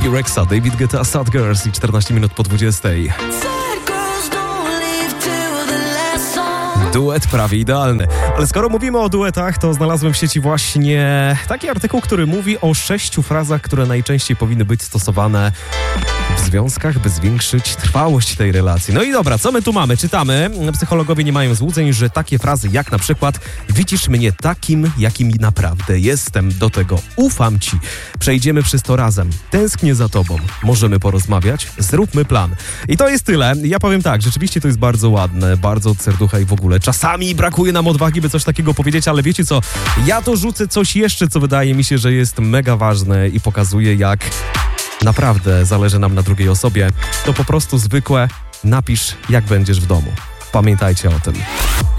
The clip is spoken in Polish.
Bibi Rexha, David Guetta, Sad Girls i 14 minut po 20. Duet prawie idealny. Ale skoro mówimy o duetach, to znalazłem w sieci właśnie taki artykuł, który mówi o 6 frazach, które najczęściej powinny być stosowane w związkach, by zwiększyć trwałość tej relacji. No i dobra, co my tu mamy? Czytamy. Psychologowie nie mają złudzeń, że takie frazy jak na przykład widzisz mnie takim, jakim naprawdę jestem, do tego ufam ci, przejdziemy przez to razem, tęsknię za tobą, możemy porozmawiać, zróbmy plan. I to jest tyle. Ja powiem tak, rzeczywiście to jest bardzo ładne, bardzo od serducha i w ogóle. Czasami brakuje nam odwagi, by coś takiego powiedzieć, ale wiecie co? Ja to rzucę coś jeszcze, co wydaje mi się, że jest mega ważne i pokazuje, jak naprawdę zależy nam na drugiej osobie. To po prostu zwykłe napisz, jak będziesz w domu. Pamiętajcie o tym.